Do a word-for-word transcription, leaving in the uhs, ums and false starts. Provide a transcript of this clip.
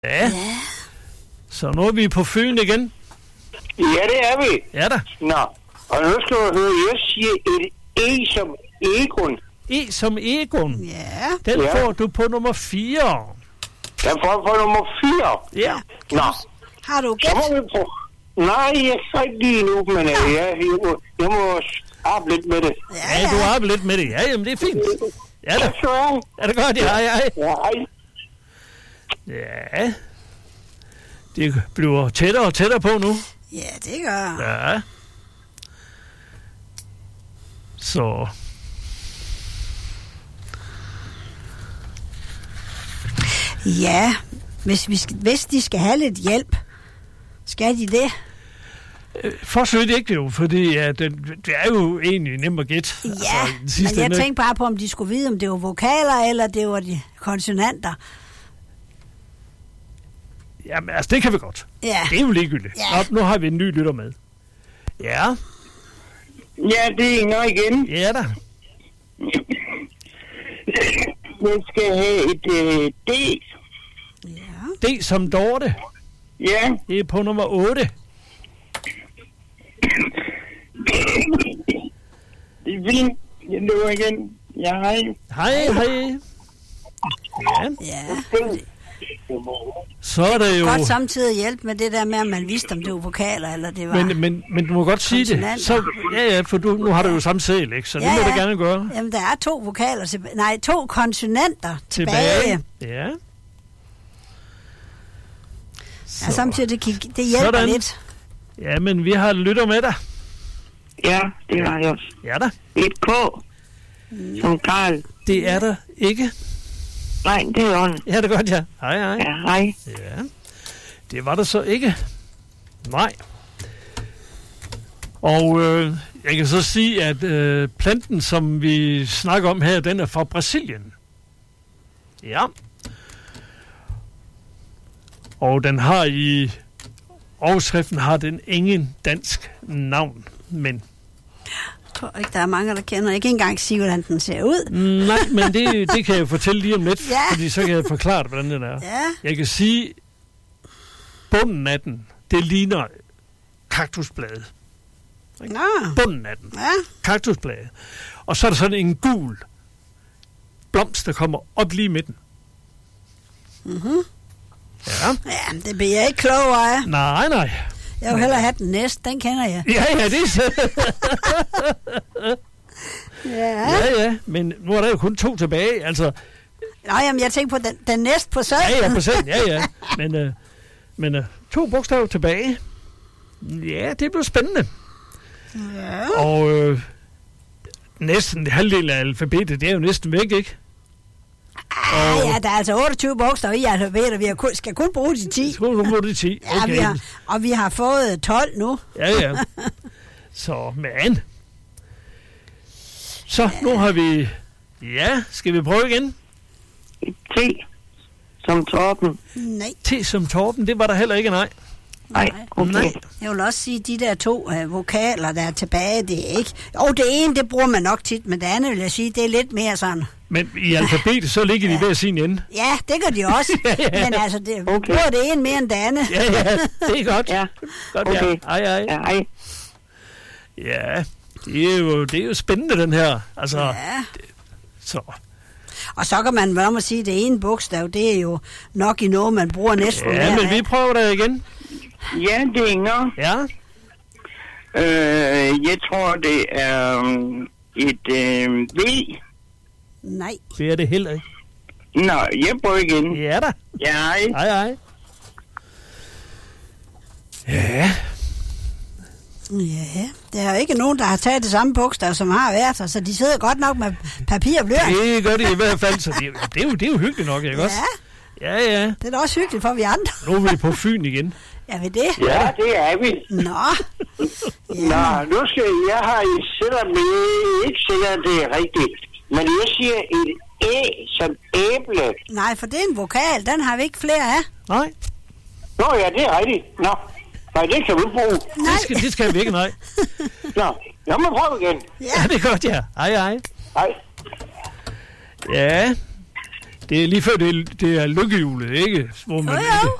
Ja. ja. Så nu er vi på Fyn igen. Ja, det er vi. Ja da. Nå, og nu skal du høre, jeg siger et E som Egon. E som Egon? Ja. Den ja. får du på nummer fire. Den får du på nummer fire? Ja. Nå. Har du gæt? Så må vi prøve. Nej, jeg kan ikke lige nu, men ja. jeg, jeg, må, jeg må arbejde lidt med det. Ja, ja, du arbejder lidt med det. Ja, jamen det er fint. Ja da. Er det godt? Ja, ja. Ja, ja. Det bliver tættere og tættere på nu. Ja, det gør. Ja. Så. Ja, hvis, vi skal, hvis de skal have lidt hjælp, skal de det? Forsøg det ikke jo, fordi ja, det, det er jo egentlig nemt at gætte. Ja, altså, men jeg tænkte bare på, om de skulle vide, om det var vokaler, eller det var de konsonanter. Jamen, altså, det kan vi godt. Ja. Det er jo ligegyldigt. Ja. Nå, nu har vi en ny lytter med. Ja. Ja, det er Inger igen. Ja da. Jeg skal have et uh, D. Ja. D som Dorte. Ja. Det er på nummer otte. Det er fint. Jeg løber igen. Ja, hej. Hej, hej. Ja. Ja. Så er det jo... Godt samtidig hjælp med det der med, at man vidste, om det var vokaler, eller det var... Men, men, men du må godt sige det. Så, ja, ja, for du, nu har du jo samme sæl, ikke? Så ja, det må ja. du gerne gøre. Jamen, der er to vokaler tilbage. Nej, to konsonanter tilbage. tilbage. Ja. Så. Ja, samtidig det, kan, det hjælper Sådan. lidt. Ja, men vi har lytter med dig. Ja, det har jeg også. Ja da. Et K. Mm. Som Karl. Det er der ikke. Nej, det er on. Ja, det er godt, ja. Hej, hej. Ja, hej. Ja. Det var der så ikke. Nej. Og øh, jeg kan så sige, at øh, planten, som vi snakker om her, den er fra Brasilien. Ja. Og den har i overskriften har den ingen dansk navn, men... Jeg tror ikke, der er mange, der kender. Jeg kan ikke engang sige, hvordan den ser ud. Nej, men det, det kan jeg fortælle lige om lidt, ja. fordi så kan jeg forklare, hvordan den er. Ja. Jeg kan sige, bunden af den, det ligner kaktusblade. Nå. Bunden af den. Ja. Kaktusblade. Og så er der sådan en gul blomst, der kommer op lige i midten. Mhm. Ja. Ja, det bliver jeg ikke klogere af. Nej, nej. Jeg vil hellere have den næste, den kender jeg. Ja, ja, det er så. ja. Ja, ja, men nu er der jo kun to tilbage, altså. Nå, jamen, jeg tænker på den, den næste på sæden. Ja, ja, på sæden, ja, ja. Men, øh, men øh, to bogstaver tilbage. Ja, det bliver spændende. Ja. Og øh, næsten halvdelen af alfabetet, det er jo næsten væk, ikke? Ah, ja, der er altså otteogtyve bogstaver i alfabetet, vi har kun, skal kun bruge de ti. Skal kun bruge de ti, okay. Ja, vi har, og vi har fået tolv nu. Ja, ja. Så, men... Så, nu har vi... Ja, skal vi prøve igen? T som Torben. Nej. T som Torben, det var der heller ikke, nej. Nej, okay. Nej. Jeg vil også sige, at de der to uh, vokaler, der er tilbage, det er ikke... Jo, det ene, det bruger man nok tit, men det andet vil jeg sige, det er lidt mere sådan... Men i alfabetet, så ligger de ja. hver sin ende. Ja, det gør de også. ja, ja. Men altså, det okay. bruger det ene mere end det andet. ja, ja, det er godt. Ja. Godt, okay. ja. Ej, ej. Ja, ej. Ja, det er, jo, det er jo spændende, den her. Altså, ja. Det, så... Og så kan man vel sige, at det ene bogstav, det er jo nok i noget, man bruger næsten. Ja, men vi prøver det igen. Ja, det er Inger. Ja. Øh, jeg tror, det er um, et øh, V. Nej. Det er det heller ikke. Nå, jeg prøver igen. Ja da. Ja, hej. Hej, hej. Ja. Ja, der er jo ikke nogen, der har taget det samme bogstav, som har været her, så de sidder godt nok med papir og blyant. Det gør de i hvert fald, så det, det, er, jo, det er jo hyggeligt nok, ikke ja. også? Ja, ja. Det er da også hyggeligt for vi andre. Nu er vi på Fyn igen. Ja, ved det? Ja, det er vi. Nå. Ja. Nå, nu skal jeg har I selvom jeg ikke sikkert, det er rigtigt. Men jeg siger et æ som æble. Nej, for det er en vokal, den har vi ikke flere af. Nej. Nå ja, det er rigtigt. Nå, nej, det kan vi ikke bruge. Nej. Det skal, det skal vi ikke, nej. Nå, jeg må prøve igen. Ja. Ja, det er godt, ja. Hej, hej. Hej. Ja, det er lige før, det er, det er lykkehjulet, ikke? Hvor man Jo, jo.